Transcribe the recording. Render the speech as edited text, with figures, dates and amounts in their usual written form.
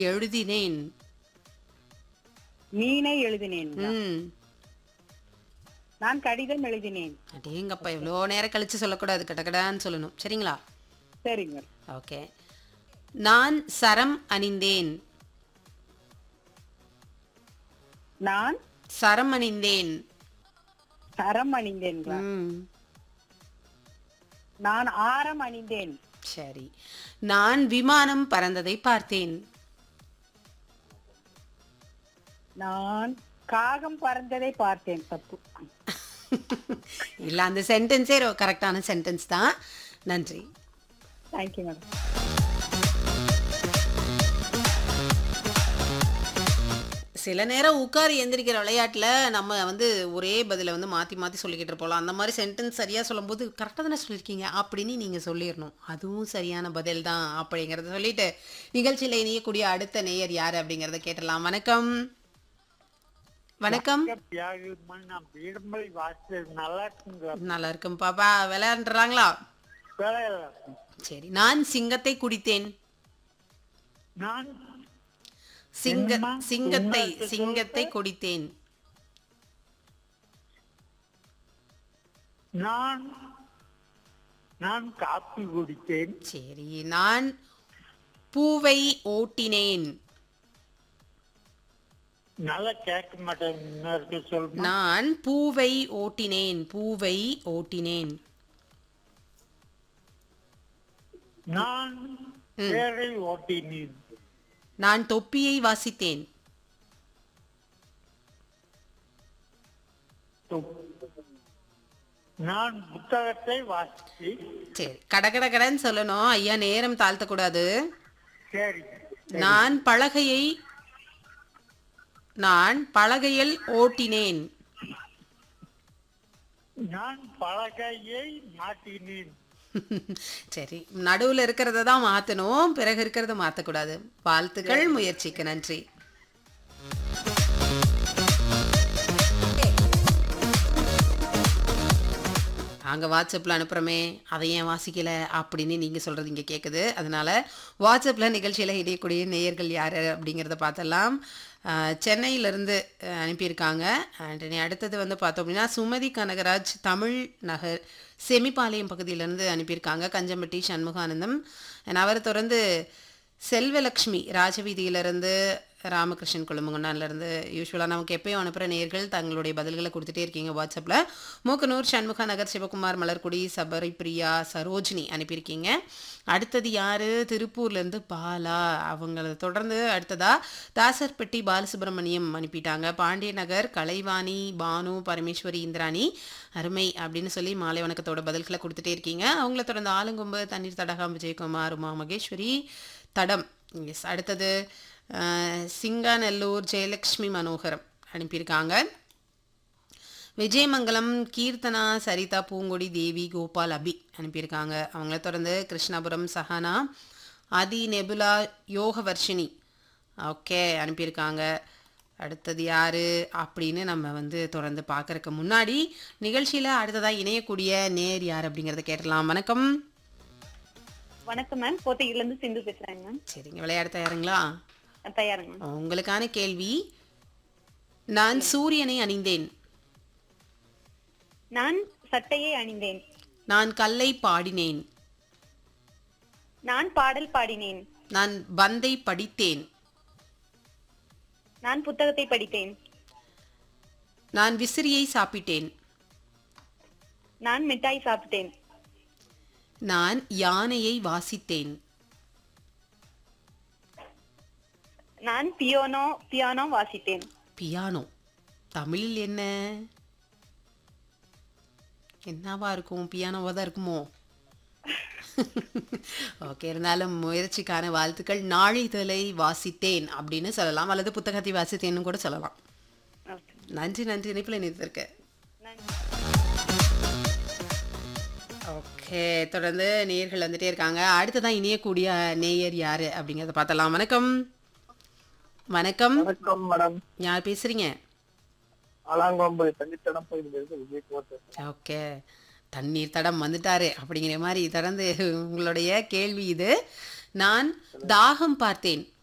எழுதினேன். மீனை எழுதினேன். ம். நான் கடிதம் எழுதினேன். அடேங்கப்பா! எவ்வளோ நேரம் கழிச்சு சொல்லக்கூடாது. கடகடான்னு சொல்லணும். சரிங்களா? சரிங்க. ஓகே. நான் சரம் அணிந்தேன். நான் சரம் அணிந்தேன். சரம் அணிந்தேன்களா? ம். நான் ஆரம் அணிந்தேன். சரி. நான் விமானம் பறந்ததை பார்த்தேன். நான் காகம் பறந்ததை பார்த்தேன். தப்பு. இல்ல அந்த சென்டென்ஸே கரெக்டான சென்டென்ஸ் தான். நன்றி. Thank you madam. சில நேரம் உட்காரு எந்திரிக்கிற விளையாட்டுல நம்ம ஒரே பதில மாத்தி மாத்தி சொல்லிக்கிட்டு இருப்போம். அந்த மாதிரி சென்டென்ஸ் சரியா சொல்லும்போது கரெக்டா தானே சொல்லியிருக்கீங்க அப்படின்னு நீங்க சொல்லிடணும். அதுவும் சரியான பதில் தான் அப்படிங்கறத சொல்லிட்டு நிகழ்ச்சியில இணையக்கூடிய அடுத்த நேயர் யாரு அப்படிங்கறத கேட்டலாம். வணக்கம். வணக்கம். நான் வீடுமலை வாசல் நல்லா இருக்குங்க. நல்லா இருக்கும் பாப்பா. விளையாண்டுறாங்களா? சரி. நான் சிங்கத்தை குடித்தேன். நான் சிங்கத்தை சிங்கத்தை குடித்தேன். நான் நான் காப்பி குடித்தேன். சரி. நான் பூவை ஓட்டினேன். நல்லா கேட்க மாட்டேன். சொல்லுங்க. நான் பூவை ஓட்டினேன். பூவை ஓட்டினேன். நான் பேரை ஓட்டினேன். நான் தொப்பியை வாசித்தேன். நான் புத்தகத்தை வாசித்தேன். சரி. கடகடகடன்னு சொல்லணும் ஐயா. நேரம் தாழ்த்தக்கூடாது. சரி. நான் பலகையில் ஓட்டினேன். நான் பலகையை மாட்டினேன். சரி. நடுவுல இருக்கிறத தான் மாத்தணும். பிறகு இருக்கிறத மாத்தக்கூடாது. வாழ்த்துக்கள். முயற்சிக்கு நன்றி. நாங்க வாட்ஸ்அப்ல அனுப்புறோமே அதை ஏன் வாசிக்கல அப்படின்னு நீங்க சொல்றது இங்க கேக்குது. அதனால வாட்ஸ்அப்ல நிகழ்ச்சியில இடையக்கூடிய நேயர்கள் யாரு அப்படிங்கிறத பார்த்தலாம். சென்னையிலிருந்து அனுப்பியிருக்காங்க. அண்ட் அடுத்தது பார்த்தோம் அப்படின்னா சுமதி கனகராஜ் தமிழ் நகர் செமிபாளையம் பகுதியிலேருந்து அனுப்பியிருக்காங்க. கஞ்சம்பட்டி சண்முகானந்தம். அவரை தொடர்ந்து செல்வலக்ஷ்மி ராஜவீதியிலிருந்து, ராமகிருஷ்ணன் கொழும்புங்கொண்டான்லேருந்து. யூஸ்வலாக நமக்கு எப்பயும் அனுப்புகிற நேர்கள் தங்களுடைய பதில்களை கொடுத்துட்டே இருக்கீங்க வாட்ஸ்அப்பில். மூக்கனூர் சண்முகா நகர் சிவகுமார் மலர்குடி சபரி பிரியா சரோஜினி அனுப்பியிருக்கீங்க. அடுத்தது யார்? திருப்பூர்லேருந்து பாலா. அவங்கள தொடர்ந்து அடுத்ததா தாசர்பட்டி பாலசுப்ரமணியம் அனுப்பிட்டாங்க. பாண்டிய நகர் கலைவாணி பானு பரமேஸ்வரி இந்திராணி அருமை அப்படின்னு சொல்லி மாலை வணக்கத்தோட பதில்களை கொடுத்துட்டே இருக்கீங்க. அவங்கள தொடர்ந்து ஆலங்கொம்பு தண்ணீர் தடகாம் விஜயகுமார் உமா மகேஸ்வரி தடம். எஸ். அடுத்தது சிங்காநல்லூர் ஜெயலக்ஷ்மி மனோகரம் அனுப்பியிருக்காங்க. விஜயமங்கலம் கீர்த்தனா சரிதா பூங்கொடி தேவி கோபால் அபி அனுப்பியிருக்காங்க. அவங்கள தொடர்ந்து கிருஷ்ணாபுரம் சஹானா ஆதி நெபுலா யோகவர்ஷினி ஓகே அனுப்பியிருக்காங்க. அடுத்தது யாரு அப்படின்னு நம்ம தொடர்ந்து பார்க்கறதுக்கு முன்னாடி நிகழ்ச்சியில் அடுத்ததாக இணையக்கூடிய நேர் யார் அப்படிங்கிறத கேட்டலாம். வணக்கம். வணக்கம் மேம். கோத்தகிரிலிருந்து சிந்து பேசுறேங்க மேம். சரிங்க. விளையாட தயாருங்களா? தயாருங்க மேம். உங்களுக்கான கேள்வி. நான் சூரியனை அணிந்தேன். நான் சட்டையை அணிந்தேன். நான் கல்லை பாடினேன். நான் பாடல் பாடினேன். நான் பந்தை படித்தேன். நான் புத்தகத்தை படித்தேன். நான் விசிறியை சாப்பிட்டேன். நான் மிட்டாய் சாப்பிட்டேன். நான் யானையை வாசித்தேன். நான் பியானோ வாசித்தேன். பியானோ தமிழில் என்னவா இருக்கும்? பியானோவா தான் இருக்குமோ? ஓகே. இருந்தாலும் முயற்சிக்கான வாழ்த்துக்கள். நாளிதழை வாசித்தேன் அப்படின்னு சொல்லலாம், அல்லது புத்தகத்தை வாசித்தேன்னு கூட சொல்லலாம். நன்றி. நன்றி. இணைப்பில் இணைத்திருக்க. ஓகே. தொடர்ந்து நேயர்கள் வந்துட்டே இருக்காங்க. அடுத்ததான் இணையக்கூடிய நேயர் யாரு அப்படிங்கிறத பார்த்தலாம். வணக்கம். வணக்கம். வணக்கம் மேடம். யார் பேசுறீங்க? ஆலாங்கொம்பு தண்ணீர் தடம் போயிருக்கு விஜய். ஓகே. தண்ணீர் தடம் வந்துட்டாரு அப்படிங்கிற மாதிரி தொடர்ந்து உங்களுடைய கேள்வி இது. நான் தாகம் பார்த்தேன்.